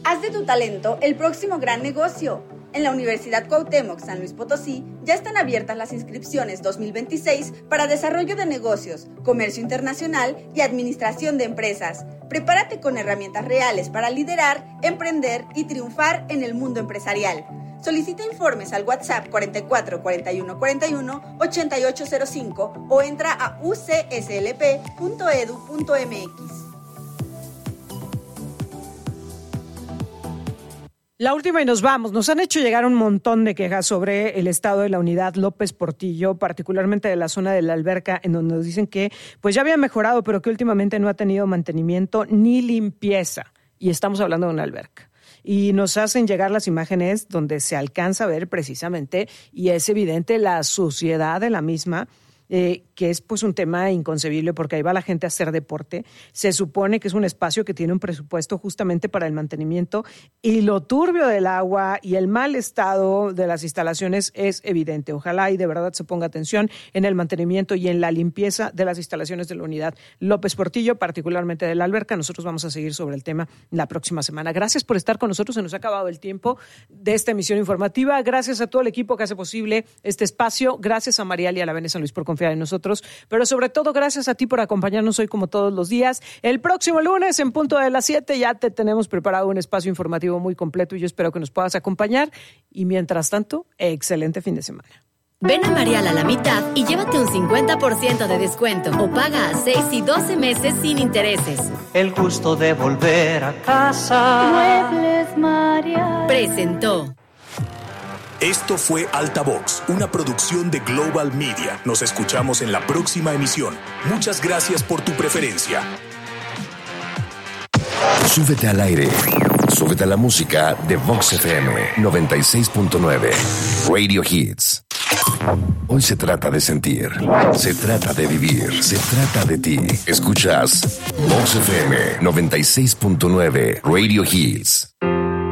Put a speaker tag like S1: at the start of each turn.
S1: Haz de tu talento el próximo gran negocio. En la Universidad Cuauhtémoc San Luis Potosí ya están abiertas las inscripciones 2026 para desarrollo de negocios, comercio internacional y administración de empresas. Prepárate con herramientas reales para liderar, emprender y triunfar en el mundo empresarial. Solicita informes al WhatsApp 44 41 41 8805 o entra a ucslp.edu.mx.
S2: La última y nos vamos. Nos han hecho llegar un montón de quejas sobre el estado de la unidad López Portillo, particularmente de la zona de la alberca, en donde nos dicen que pues ya había mejorado, pero que últimamente no ha tenido mantenimiento ni limpieza. Y estamos hablando de una alberca. Y nos hacen llegar las imágenes donde se alcanza a ver precisamente, y es evidente la suciedad de la misma, que es pues un tema inconcebible porque ahí va la gente a hacer deporte. Se supone que es un espacio que tiene un presupuesto justamente para el mantenimiento, y lo turbio del agua y el mal estado de las instalaciones es evidente. Ojalá y de verdad se ponga atención en el mantenimiento y en la limpieza de las instalaciones de la unidad López Portillo, particularmente de la alberca. Nosotros vamos a seguir sobre el tema la próxima semana. Gracias por estar con nosotros. Se nos ha acabado el tiempo de esta emisión informativa. Gracias a todo el equipo que hace posible este espacio. Gracias a Marial y a la Bene San Luis por confiar en nosotros, pero sobre todo gracias a ti por acompañarnos hoy como todos los días. El próximo lunes en punto de las 7 ya te tenemos preparado un espacio informativo muy completo y yo espero que nos puedas acompañar, y mientras tanto, excelente fin de semana.
S3: Ven a Marial a la mitad y llévate un 50% de descuento o paga a 6 y 12 meses sin intereses.
S4: El gusto de volver a casa.
S3: Muebles Marial presentó.
S5: Esto fue Altavox, una producción de Global Media. Nos escuchamos en la próxima emisión. Muchas gracias por tu preferencia.
S6: Súbete al aire. Súbete a la música de Vox FM 96.9. Radio Hits. Hoy se trata de sentir. Se trata de vivir. Se trata de ti. Escuchas Vox FM 96.9. Radio Hits.